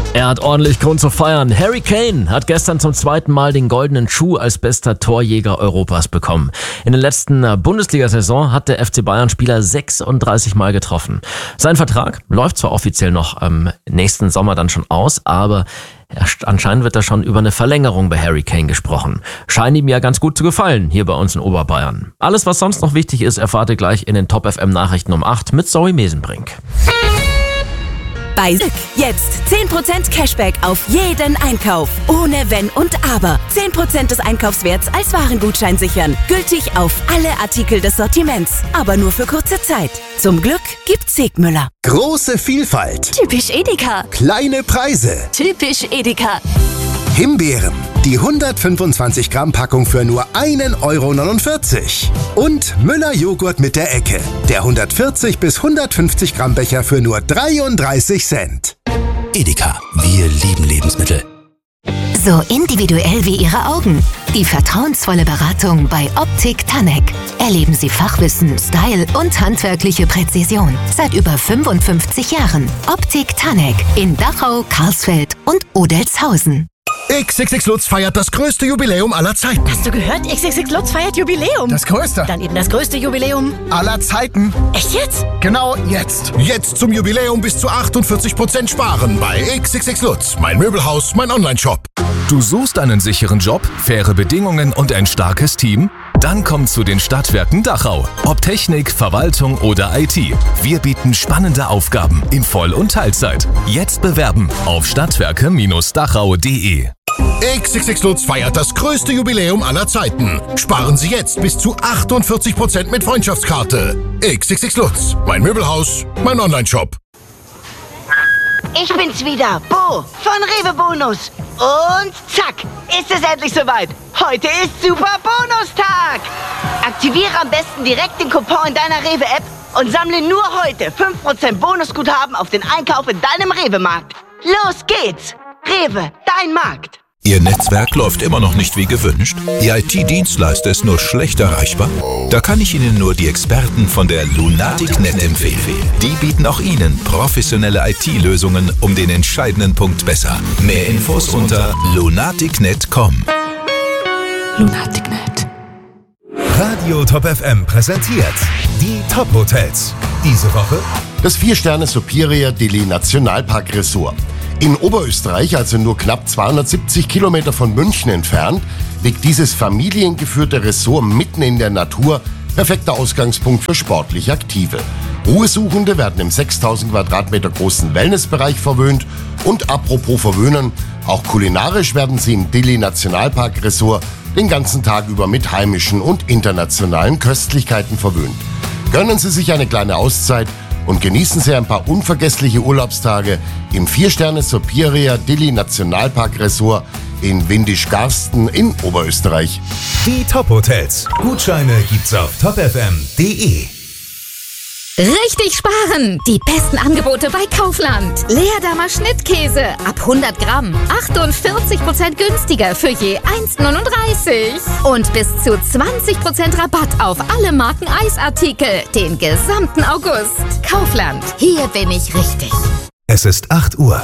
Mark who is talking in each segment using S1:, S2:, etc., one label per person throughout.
S1: Er hat ordentlich Grund zu feiern. Harry Kane hat gestern zum zweiten Mal den goldenen Schuh als bester Torjäger Europas bekommen. In der letzten Bundesliga-Saison hat der FC Bayern-Spieler 36 Mal getroffen. Sein Vertrag läuft zwar offiziell noch am nächsten Sommer dann schon aus, aber anscheinend wird da schon über eine Verlängerung bei Harry Kane gesprochen. Scheint ihm ja ganz gut zu gefallen hier bei uns in Oberbayern. Alles, was sonst noch wichtig ist, erfahrt ihr gleich in den Top FM Nachrichten um 8 mit Zoe Mesenbrink.
S2: Bei Syk jetzt 10% Cashback auf jeden Einkauf. Ohne Wenn und Aber. 10% des Einkaufswerts als Warengutschein sichern. Gültig auf alle Artikel des Sortiments. Aber nur für kurze Zeit. Zum Glück gibt's Segmüller.
S3: Große Vielfalt.
S4: Typisch Edeka.
S3: Kleine Preise.
S4: Typisch Edeka.
S3: Himbeeren. Die 125 Gramm Packung für nur 1,49 €. Und Müller Joghurt mit der Ecke. Der 140 bis 150 Gramm Becher für nur 33 Cent.
S5: Edeka. Wir lieben Lebensmittel.
S6: So individuell wie Ihre Augen. Die vertrauensvolle Beratung bei Optik Tanek. Erleben Sie Fachwissen, Style und handwerkliche Präzision. Seit über 55 Jahren. Optik Tanek in Dachau, Karlsfeld und Odelshausen.
S3: XXX Lutz feiert das größte Jubiläum aller Zeiten.
S7: Hast du gehört? XXX Lutz feiert Jubiläum.
S3: Das größte.
S7: Dann eben das größte Jubiläum
S3: Aller Zeiten.
S7: Echt jetzt?
S3: Genau jetzt. Jetzt zum Jubiläum bis zu 48% sparen bei XXX Lutz. Mein Möbelhaus, mein Onlineshop.
S8: Du suchst einen sicheren Job, faire Bedingungen und ein starkes Team? Dann komm zu den Stadtwerken Dachau. Ob Technik, Verwaltung oder IT. Wir bieten spannende Aufgaben in Voll- und Teilzeit. Jetzt bewerben auf stadtwerke-dachau.de.
S3: XXX Lutz feiert das größte Jubiläum aller Zeiten. Sparen Sie jetzt bis zu 48% mit Freundschaftskarte. XXX Lutz. Mein Möbelhaus, mein Onlineshop.
S9: Ich bin's wieder, Bo von Rewe Bonus. Und zack, ist es endlich soweit. Heute ist Super Bonustag. Aktiviere am besten direkt den Coupon in deiner Rewe-App und sammle nur heute 5% Bonusguthaben auf den Einkauf in deinem Rewe-Markt. Los geht's. Rewe, dein Markt.
S5: Ihr Netzwerk läuft immer noch nicht wie gewünscht? Ihr IT-Dienstleister ist nur schlecht erreichbar? Da kann ich Ihnen nur die Experten von der Lunatic.net empfehlen. Die bieten auch Ihnen professionelle IT-Lösungen um den entscheidenden Punkt besser. Mehr Infos unter lunatic.net.com.
S4: Lunatic.net.
S10: Radio Top FM präsentiert die Top Hotels. Diese Woche
S11: das 4-Sterne Superior Dili Nationalpark Resort. In Oberösterreich, also nur knapp 270 Kilometer von München entfernt, liegt dieses familiengeführte Resort mitten in der Natur, perfekter Ausgangspunkt für sportlich Aktive. Ruhesuchende werden im 6000 Quadratmeter großen Wellnessbereich verwöhnt und apropos verwöhnen, auch kulinarisch werden sie im Dili Nationalpark Resort den ganzen Tag über mit heimischen und internationalen Köstlichkeiten verwöhnt. Gönnen Sie sich eine kleine Auszeit und genießen Sie ein paar unvergessliche Urlaubstage im 4-Sterne Superior Dili Nationalpark Resort in Windisch-Garsten in Oberösterreich.
S10: Die Top Hotels. Gutscheine gibt's auf topfm.de.
S12: Richtig sparen! Die besten Angebote bei Kaufland. Leerdammer Schnittkäse ab 100 Gramm. 48% günstiger für je 1,39. Und bis zu 20% Rabatt auf alle Marken Eisartikel. Den gesamten August. Kaufland. Hier bin ich richtig.
S10: Es ist 8 Uhr.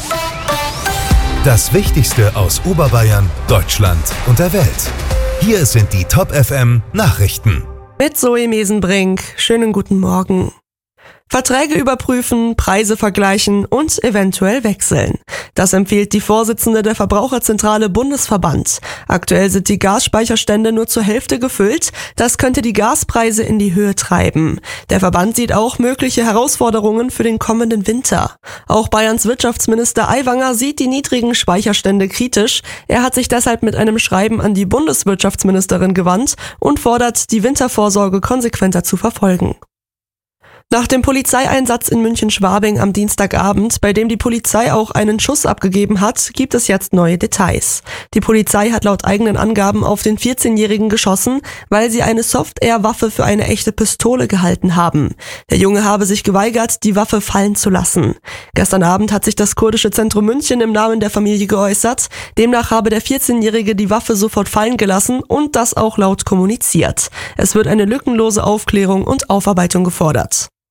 S10: Das Wichtigste aus Oberbayern, Deutschland und der Welt. Hier sind die Top FM Nachrichten.
S13: Mit Zoe Mesenbrink. Schönen guten Morgen. Verträge überprüfen, Preise vergleichen und eventuell wechseln. Das empfiehlt die Vorsitzende der Verbraucherzentrale Bundesverband. Aktuell sind die Gasspeicherstände nur zur Hälfte gefüllt. Das könnte die Gaspreise in die Höhe treiben. Der Verband sieht auch mögliche Herausforderungen für den kommenden Winter. Auch Bayerns Wirtschaftsminister Aiwanger sieht die niedrigen Speicherstände kritisch. Er hat sich deshalb mit einem Schreiben an die Bundeswirtschaftsministerin gewandt und fordert, die Wintervorsorge konsequenter zu verfolgen. Nach dem Polizeieinsatz in München-Schwabing am Dienstagabend, bei dem die Polizei auch einen Schuss abgegeben hat, gibt es jetzt neue Details. Die Polizei hat laut eigenen Angaben auf den 14-Jährigen geschossen, weil sie eine Soft-Air-Waffe für eine echte Pistole gehalten haben. Der Junge habe sich geweigert, die Waffe fallen zu lassen. Gestern Abend hat sich das kurdische Zentrum München im Namen der Familie geäußert. Demnach habe der 14-Jährige die Waffe sofort fallen gelassen und das auch laut kommuniziert. Es wird eine lückenlose Aufklärung und Aufarbeitung gefordert.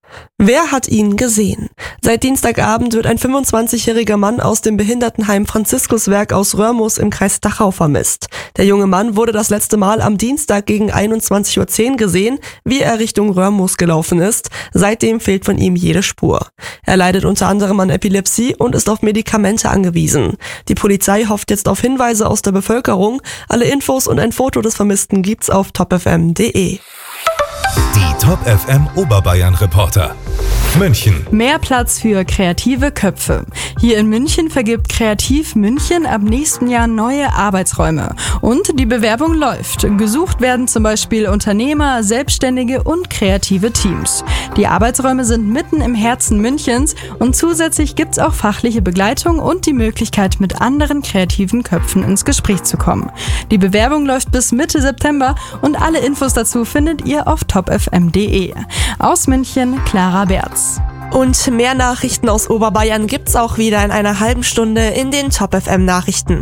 S13: Wer hat ihn gesehen? Seit Dienstagabend wird ein 25-jähriger Mann aus dem Behindertenheim Franziskuswerk aus Röhrmoos im Kreis Dachau vermisst. Der junge Mann wurde das letzte Mal am Dienstag gegen 21:10 Uhr gesehen, wie er Richtung Röhrmoos gelaufen ist. Seitdem fehlt von ihm jede Spur. Er leidet unter anderem an Epilepsie und ist auf Medikamente angewiesen. Die Polizei hofft jetzt auf Hinweise aus der Bevölkerung. Alle Infos und ein Foto des Vermissten gibt's auf topfm.de.
S10: Die Top FM Oberbayern Reporter. München.
S14: Mehr Platz für kreative Köpfe. Hier in München vergibt Kreativ München ab nächsten Jahr neue Arbeitsräume. Und die Bewerbung läuft. Gesucht werden zum Beispiel Unternehmer, Selbstständige und kreative Teams. Die Arbeitsräume sind mitten im Herzen Münchens und zusätzlich gibt's auch fachliche Begleitung und die Möglichkeit, mit anderen kreativen Köpfen ins Gespräch zu kommen. Die Bewerbung läuft bis Mitte September und alle Infos dazu findet ihr auf topfm.de. Aus München, Clara Berz.
S13: Und mehr Nachrichten aus Oberbayern gibt's auch wieder in einer halben Stunde in den Top FM Nachrichten.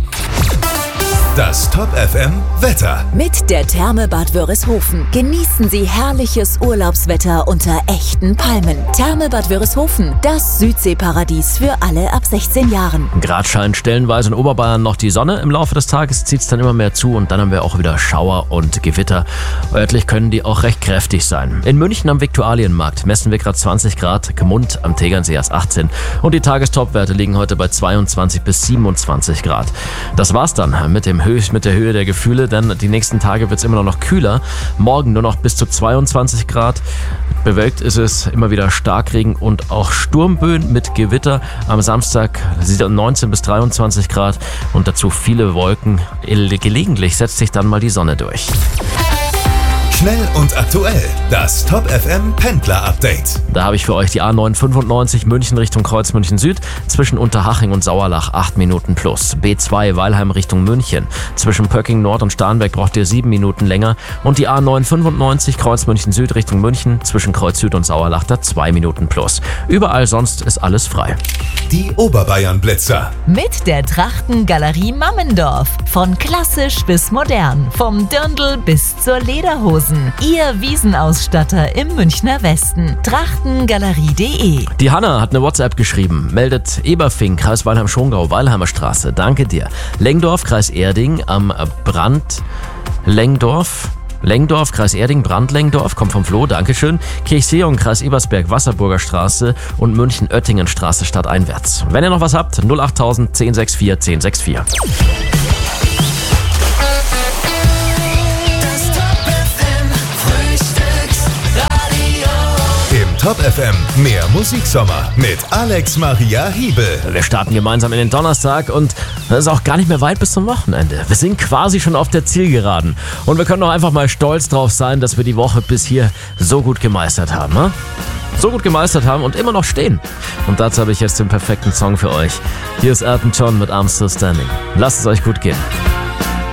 S10: Das Top FM Wetter.
S2: Mit der Therme Bad Wörishofen genießen Sie herrliches Urlaubswetter unter echten Palmen. Therme Bad Wörishofen, das Südseeparadies für alle ab 16 Jahren.
S1: Gerade scheint stellenweise in Oberbayern noch die Sonne. Im Laufe des Tages zieht es dann immer mehr zu und dann haben wir auch wieder Schauer und Gewitter. Örtlich können die auch recht kräftig sein. In München am Viktualienmarkt messen wir gerade 20 Grad, Gmund am Tegernsee erst 18 und die Tagestopwerte liegen heute bei 22 bis 27 Grad. Das war's dann mit der Höhe der Gefühle, denn die nächsten Tage wird es immer noch kühler. Morgen nur noch bis zu 22 Grad. Bewölkt ist es, immer wieder Starkregen und auch Sturmböen mit Gewitter. Am Samstag 19 bis 23 Grad und dazu viele Wolken. Gelegentlich setzt sich dann mal die Sonne durch.
S10: Schnell und aktuell. Das Top FM Pendler Update.
S1: Da habe ich für euch die A995 München Richtung Kreuz München Süd zwischen Unterhaching und Sauerlach 8 Minuten plus. B2 Weilheim Richtung München zwischen Pöcking Nord und Starnberg braucht ihr 7 Minuten länger und die A995 Kreuz München Süd Richtung München zwischen Kreuz Süd und Sauerlach da 2 Minuten plus. Überall sonst ist alles frei.
S10: Die Oberbayern Blitzer.
S15: Mit der Trachtengalerie Mammendorf. Von klassisch bis modern. Vom Dirndl bis zur Lederhose. Ihr Wiesenausstatter im Münchner Westen. Trachtengalerie.de.
S1: Die Hanna hat eine WhatsApp geschrieben. Meldet Eberfing, Kreis Weilheim-Schongau, Weilheimer Straße. Danke dir. Lengdorf, Kreis Erding am Lengdorf, Kreis Erding, Brandlengdorf, kommt vom Flo, Dankeschön. Kirchseeung, Kreis Ebersberg, Wasserburger Straße und München-Oettingen-Straße stadteinwärts. Wenn ihr noch was habt, 08000 1064 1064.
S10: Top FM, mehr Musiksommer mit Alex Maria Hiebel.
S1: Wir starten gemeinsam in den Donnerstag und das ist auch gar nicht mehr weit bis zum Wochenende. Wir sind quasi schon auf der Zielgeraden und wir können auch einfach mal stolz drauf sein, dass wir die Woche bis hier so gut gemeistert haben. Ne? So gut gemeistert haben und immer noch stehen. Und dazu habe ich jetzt den perfekten Song für euch. Hier ist Elton John mit I'm Still Standing. Lasst es euch gut gehen.